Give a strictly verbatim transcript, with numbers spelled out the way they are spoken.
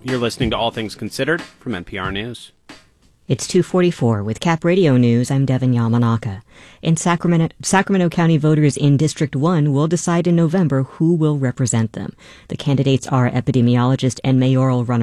You're listening to All Things Considered from N P R News. It's two forty-four. With Cap Radio News, I'm Devin Yamanaka. In Sacramento, Sacramento County voters in District one will decide in November who will represent them. The candidates are epidemiologist and mayoral runner